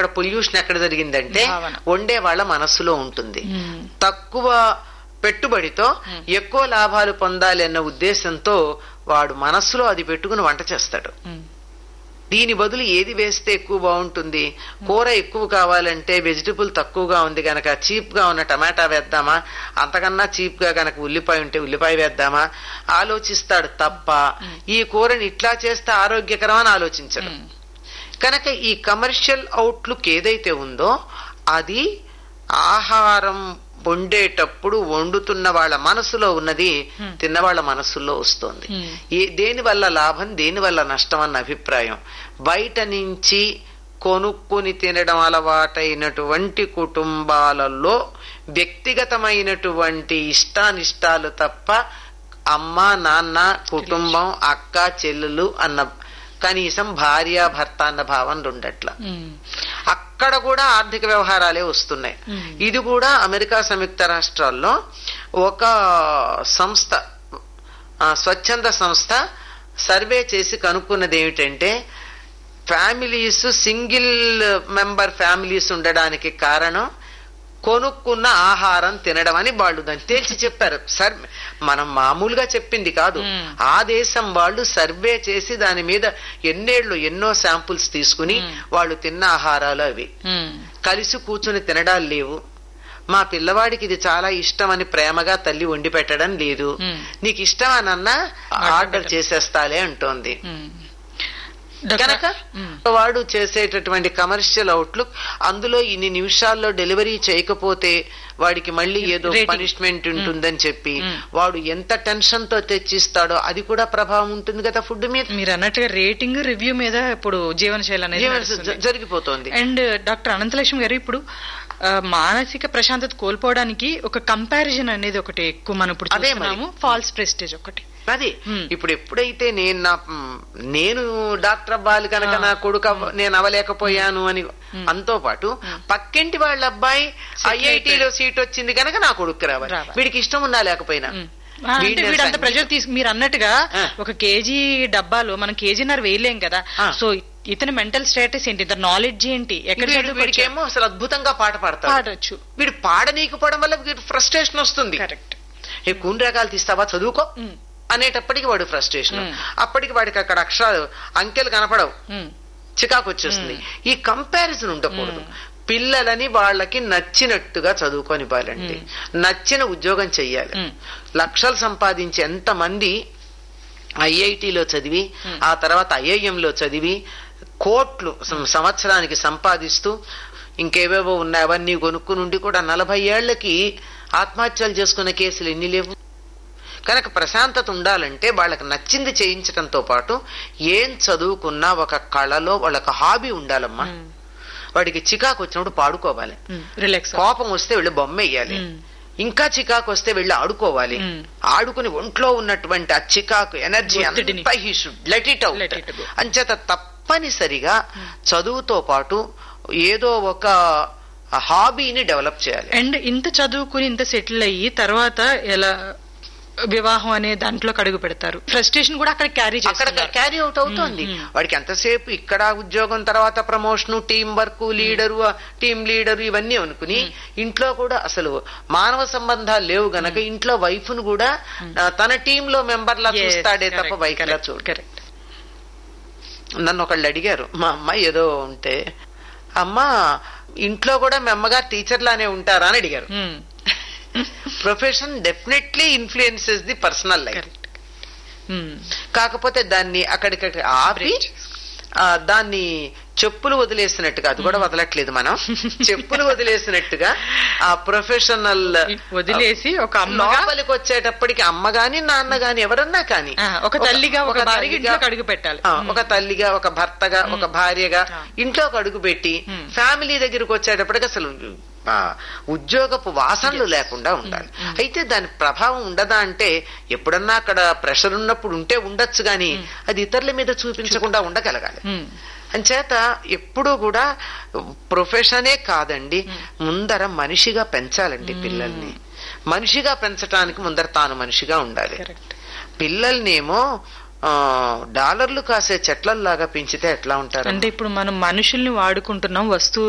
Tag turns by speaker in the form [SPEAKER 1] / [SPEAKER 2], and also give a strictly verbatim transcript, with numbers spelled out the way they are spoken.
[SPEAKER 1] ఇక్కడ పొల్యూషన్ ఎక్కడ జరిగిందంటే వండే వాళ్ళ మనస్సులో ఉంటుంది. తక్కువ పెట్టుబడితో ఎక్కువ లాభాలు పొందాలి అన్న ఉద్దేశంతో వాడు మనస్సులో అది పెట్టుకుని వంట చేస్తాడు. దీని బదులు ఏది వేస్తే ఎక్కువ బాగుంటుంది, కూర ఎక్కువ కావాలంటే వెజిటబుల్ తక్కువగా ఉంది గనక చీప్ గా ఉన్న టమాటా వేద్దామా, అంతకన్నా చీప్ గా గనక ఉల్లిపాయ ఉంటే ఉల్లిపాయ వేద్దామా ఆలోచిస్తాడు తప్ప ఈ కూరని ఇట్లా చేస్తే ఆరోగ్యకరం అని ఆలోచించడు. కనుక ఈ కమర్షియల్ అవుట్లుక్ ఏదైతే ఉందో అది ఆహారం వండేటప్పుడు వండుతున్న వాళ్ళ మనసులో ఉన్నది తిన్నవాళ్ల మనసుల్లో వస్తుంది. ఏ దేని వల్ల లాభం దేని వల్ల నష్టం అన్న అభిప్రాయం. బయట నుంచి కొనుక్కుని తినడం అలవాటైనటువంటి కుటుంబాలలో వ్యక్తిగతమైనటువంటి ఇష్టానిష్టాలు తప్ప అమ్మ నాన్న కుటుంబం అక్క చెల్లెలు అన్న కనీసం భార్య భర్త అన్న భావం ఉండట్ల. అక్కడ కూడా ఆర్థిక వ్యవహారాలే వస్తున్నాయి. ఇది కూడా అమెరికా సంయుక్త రాష్ట్రాల్లో ఒక సంస్థ, స్వచ్ఛంద సంస్థ సర్వే చేసి కనుక్కున్నది ఏమిటంటే ఫ్యామిలీస్ సింగిల్ మెంబర్ ఫ్యామిలీస్ ఉండడానికి కారణం కొనుక్కున్న ఆహారం తినడం అని వాళ్ళు దాన్ని తేల్చి చెప్పారు. సర్ మనం మామూలుగా చెప్పింది కాదు, ఆ దేశం వాళ్ళు సర్వే చేసి దాని మీద ఎన్నేళ్లు ఎన్నో శాంపుల్స్ తీసుకుని వాళ్ళు తిన్న ఆహారాలు అవి. కలిసి కూర్చుని తినడాలు లేవు, మా పిల్లవాడికి ఇది చాలా ఇష్టం అని ప్రేమగా తల్లి వండి పెట్టడం లేదు, నీకు ఇష్టం అనన్నా ఆర్డర్ చేసేస్తాలే అంటోంది. కనుక వాడు చేసేటటువంటి కమర్షియల్ అవుట్లుక్ అందులో ఇన్ని నిమిషాల్లో డెలివరీ చేయకపోతే వాడికి మళ్ళీ ఏదో పనిష్మెంట్ ఉంటుందని చెప్పి వాడు ఎంత టెన్షన్ తో తెచ్చిస్తాడో అది కూడా ప్రభావం ఉంటుంది కదా ఫుడ్ మీద.
[SPEAKER 2] మీరు అన్నట్టుగా రేటింగ్ రివ్యూ మీద ఇప్పుడు జీవనశైలి అనేది
[SPEAKER 1] జరిగిపోతుంది.
[SPEAKER 2] అండ్ డాక్టర్ అనంతలక్ష్మి గారు ఇప్పుడు మానసిక ప్రశాంతత కోల్పోవడానికి ఒక కంపారిజన్ అనేది ఒకటి ఎక్కువ మనం ఇప్పుడు చూస్తున్నాము, ఫాల్స్ ప్రెస్టేజ్ ఒకటి.
[SPEAKER 1] అది ఇప్పుడు ఎప్పుడైతే నేను నా నేను డాక్టర్ అవ్వాలి కనుక నా కొడుకు నేను అవ్వలేకపోయాను అని అంతో పాటు పక్కింటి వాళ్ళ అబ్బాయి ఐఐటీలో సీట్ వచ్చింది కనుక నా కొడుకు రావాలి, వీడికి ఇష్టం ఉన్నా లేకపోయినా
[SPEAKER 2] వీడంత ప్రెషర్ తీసు మీరు అన్నట్టుగా ఒక కేజీ డబ్బాలో మనం కేజీన్నర వేయలేం కదా. సో ఇతని మెంటల్ స్టేటస్ ఏంటి, ఇతని నాలెడ్జ్ ఏంటి,
[SPEAKER 1] వీడికేమో అసలు అద్భుతంగా పాట పాడతాడు, వీడు పాడనీకపోవడం వల్ల వీడు ఫ్రస్ట్రేషన్ వస్తుంది.
[SPEAKER 2] కరెక్ట్.
[SPEAKER 1] ఏ కూని రకాలు తీస్తావా చదువుకో అనేటప్పటికి వాడు ఫ్రస్ట్రేషన్, అప్పటికి వాడికి అక్కడ అక్షరాలు అంకెలు కనపడవు, చికాకు వచ్చేస్తుంది. ఈ కంపారిజన్ ఉండకూడదు. పిల్లలని వాళ్ళకి నచ్చినట్టుగా చదువుకొనివ్వాలండి, నచ్చిన ఉద్యోగం చెయ్యాలి. లక్షలు సంపాదించి ఎంతమంది ఐఐటిలో చదివి ఆ తర్వాత ఐఐఎంలో చదివి కోట్లు సంవత్సరానికి సంపాదిస్తూ ఇంకేవేవో ఉన్నాయి అవన్నీ కొనుక్కుని ఉండి కూడా నలభై ఏళ్లకి ఆత్మహత్యలు చేసుకున్న కేసులు ఎన్ని లేవు. కనుక ప్రశాంతత ఉండాలంటే వాళ్ళకి నచ్చింది చేయించడంతో పాటు ఏం చదువుకున్నా ఒక కళలో వాళ్ళకి హాబీ ఉండాలమ్మా. వాడికి చికాకు వచ్చినప్పుడు పాడుకోవాలి, కోపం వస్తే వెళ్ళి బొమ్మ వేయాలి, ఇంకా చికాకు వస్తే వెళ్ళి ఆడుకోవాలి, ఆడుకుని ఒంట్లో ఉన్నటువంటి ఆ చికాకు ఎనర్జీ అంతా he should let it out. అంచేత తప్పనిసరిగా చదువుతో పాటు ఏదో ఒక హాబీని డెవలప్ చేయాలి.
[SPEAKER 2] అండ్ ఇంత చదువుకుని ఇంత సెటిల్ అయ్యి తర్వాత ఎలా వివాహం అనే దాంట్లో అడుగు పెడతారు, ఫ్రస్ట్రేషన్ కూడా అక్కడ క్యారీ
[SPEAKER 1] అక్కడ క్యారీ అవుట్ అవుతోంది. వాడికి ఎంతసేపు ఇక్కడ ఉద్యోగం తర్వాత promotion, team work, leader, team leader ఇవన్నీ అనుకుని ఇంట్లో కూడా అసలు మానవ సంబంధాలు లేవు గనక ఇంట్లో వైఫ్ ను కూడా తన టీమ్ లో మెంబర్ లా చూస్తాడే తప్ప వైఫ్ లా చూడు.
[SPEAKER 2] కరెక్ట్.
[SPEAKER 1] నన్ను ఒకళ్ళు అడిగారు, మా అమ్మాయి ఏదో ఉంటే అమ్మా ఇంట్లో కూడా మీ అమ్మగారు టీచర్ లానే ఉంటారా అని అడిగారు. Profession definitely influences the personal life. కాకపోతే దాన్ని అక్కడికక్కడ ఆపి దాన్ని చెప్పులు వదిలేసినట్టుగా, అది కూడా వదలట్లేదు మనం, చెప్పులు వదిలేసినట్టుగా ఆ ప్రొఫెషనల్
[SPEAKER 2] వదిలేసి ఒక
[SPEAKER 1] లోపలికి వచ్చేటప్పటికి అమ్మ గాని నాన్న గాని ఎవరన్నా కానీ
[SPEAKER 2] ఒక తల్లిగా ఒక భార్యగా అడుగు పెట్టాలి,
[SPEAKER 1] ఒక తల్లిగా ఒక భర్తగా ఒక భార్యగా ఇంట్లోకి అడుగు పెట్టి ఫ్యామిలీ దగ్గరికి వచ్చేటప్పటికి అసలు ఉద్యోగపు వాసనలు లేకుండా ఉండాలి. అయితే దాని ప్రభావం ఉండదా అంటే ఎప్పుడన్నా అక్కడ ప్రెషర్ ఉన్నప్పుడు ఉంటే ఉండొచ్చు గాని అది ఇతరుల మీద చూపించకుండా ఉండగలగాలి. అంచేత ఎప్పుడూ కూడా ప్రొఫెషనే కాదండి, ముందర మనిషిగా పెంచాలండి పిల్లల్ని. మనిషిగా పెంచడానికి ముందర తాను మనిషిగా ఉండాలి. పిల్లల్నేమో డాలర్లు కాసే చెట్లలాగా పెంచితే ఎట్లా ఉంటారు?
[SPEAKER 2] అంటే ఇప్పుడు మనం మనుషుల్ని వాడుకుంటున్నాం, వస్తువు